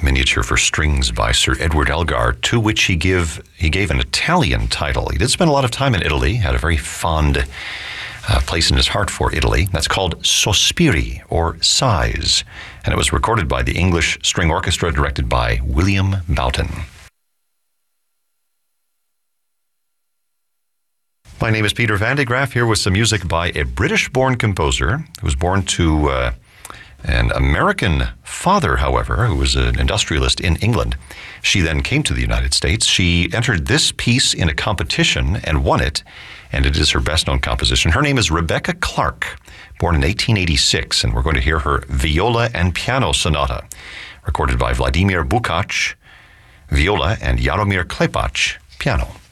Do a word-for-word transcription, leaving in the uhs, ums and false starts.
Miniature for Strings by Sir Edward Elgar, to which he give he gave an Italian title. He did spend a lot of time in Italy, had a very fond uh, place in his heart for Italy. That's called Sospiri, or Sighs, and it was recorded by the English String Orchestra, directed by William Boughton. My name is Peter Van de Graaff, here with some music by a British-born composer who was born to uh, an American father, however, who was an industrialist in England. She then came to the United States. She entered this piece in a competition and won it, and it is her best-known composition. Her name is Rebecca Clark, born in eighteen eighty-six, and we're going to hear her Viola and Piano Sonata, recorded by Vladimir Bukac, viola, and Jaromir Klepac, piano.